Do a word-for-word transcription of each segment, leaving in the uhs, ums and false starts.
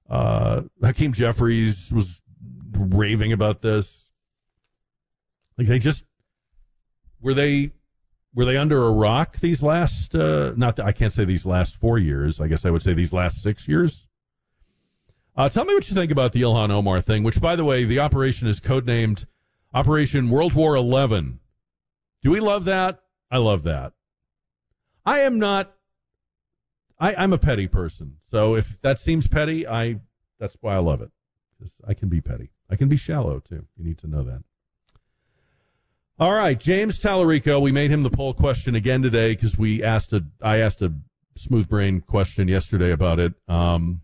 Uh, Hakeem Jeffries was raving about this. Like they just were they were they under a rock these last? Uh, not that, I can't say these last four years. I guess I would say these last six years. Uh, tell me what you think about the Ilhan Omar thing. Which, by the way, the operation is codenamed Operation World War Eleven. Do we love that? I love that. I am not. I, I'm a petty person, so if that seems petty, I that's why I love it. I can be petty. I can be shallow too. You need to know that. All right, James Tallarico. We made him the poll question again today because we asked a. I asked a smooth brain question yesterday about it. Um,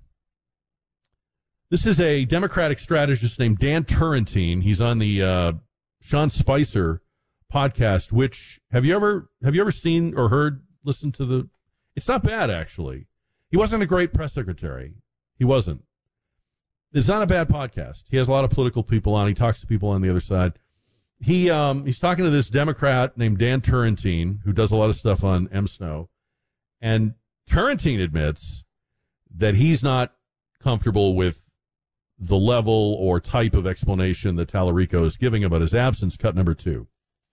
this is a Democratic strategist named Dan Turrentine. He's on the uh, Sean Spicer podcast. Which have you ever have you ever seen or heard? Listened to the. It's not bad actually. He wasn't a great press secretary. He wasn't. It's not a bad podcast. He has a lot of political people on. He talks to people on the other side. He um, he's talking to this Democrat named Dan Turrentine, who does a lot of stuff on M S N O. And Turrentine admits that he's not comfortable with the level or type of explanation that Tallarico is giving about his absence. Cut number two.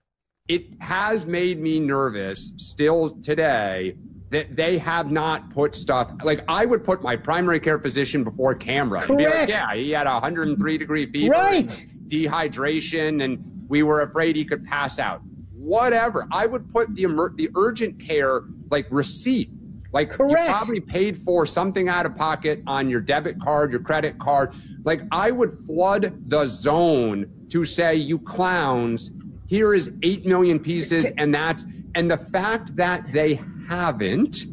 It has made me nervous still today that they have not put stuff, like I would put my primary care physician before camera. Correct. And be like, yeah, he had a one hundred three degree fever, right, and dehydration, and we were afraid he could pass out. Whatever. I would put the emer- the urgent care, like, receipt. Like, correct, you probably paid for something out of pocket on your debit card, your credit card. Like, I would flood the zone to say, you clowns, here is eight million pieces, and that's, and the fact that they haven't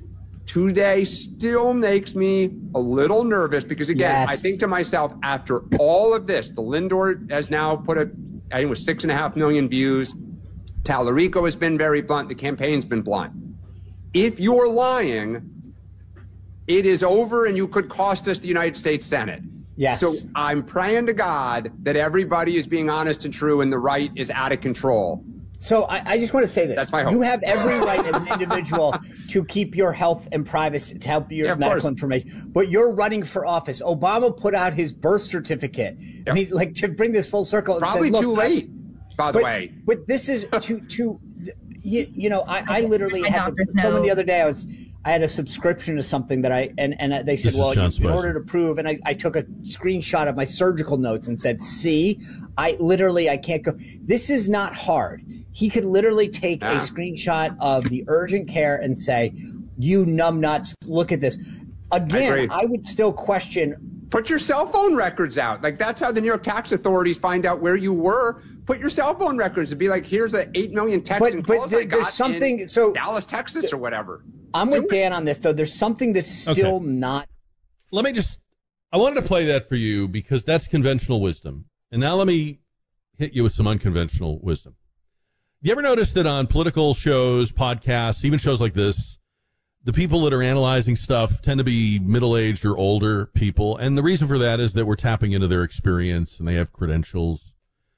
today still makes me a little nervous because, again, yes. I think to myself, after all of this, the Lindor has now put a, I think it was six and a half million views. Tallarico has been very blunt. The campaign's been blunt. If you're lying, it is over and you could cost us the United States Senate. Yes. So I'm praying to God that everybody is being honest and true and the right is out of control. So I, I just want to say this. That's my hope. You have every right as an individual to keep your health and privacy, to help your yeah, medical course. information. But you're running for office. Obama put out his birth certificate. Yep. I mean, like, to bring this full circle. Probably said, too late, I, by the but, way. But this is to, to you, you know, I, I literally had to, no. someone the other day, I was, I had a subscription to something that I, and, and they said, this well, in Spicer. order to prove, and I, I took a screenshot of my surgical notes and said, see, I literally, I can't go. This is not hard. He could literally take yeah. a screenshot of the urgent care and say, you numbnuts, look at this. Again, I, I would still question. Put your cell phone records out. Like, that's how the New York tax authorities find out where you were. Put your cell phone records and be like, here's the eight million texts and calls I got something, in so, Dallas, Texas, or whatever. I'm with Dan on this, though. There's something that's still okay. not. Let me just, I wanted to play that for you because that's conventional wisdom. And now let me hit you with some unconventional wisdom. You ever notice that on political shows, podcasts, even shows like this, the people that are analyzing stuff tend to be middle-aged or older people, and the reason for that is that we're tapping into their experience and they have credentials.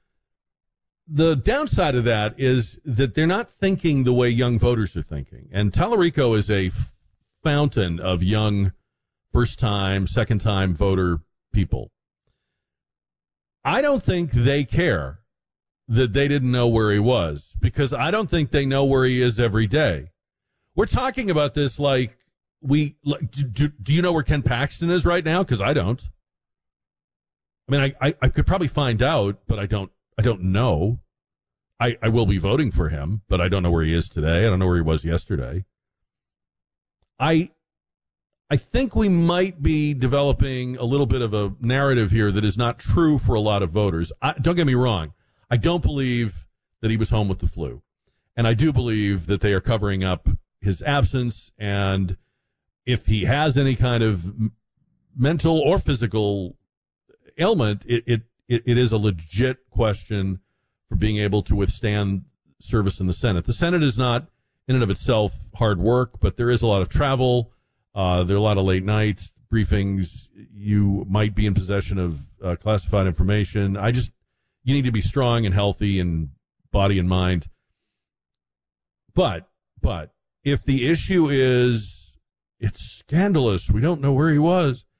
The downside of that is that they're not thinking the way young voters are thinking, and Tallarico is a fountain of young first-time, second-time voter people. I don't think they care that they didn't know where he was, because I don't think they know where he is every day. We're talking about this like we like, do, do you know where Ken Paxton is right now? Because I don't. I mean, I, I, I could probably find out, but I don't I don't know. I, I will be voting for him, but I don't know where he is today. I don't know where he was yesterday. I I think we might be developing a little bit of a narrative here that is not true for a lot of voters. I, don't get me wrong. I don't believe that he was home with the flu. And I do believe that they are covering up his absence. And if he has any kind of mental or physical ailment, it, it, it, it is a legit question for being able to withstand service in the Senate. The Senate is not in and of itself hard work, but there is a lot of travel. Uh, there are a lot of late nights, briefings. You might be in possession of uh, classified information. I just, you need to be strong and healthy in body and mind. But, but if the issue is, it's scandalous, we don't know where he was,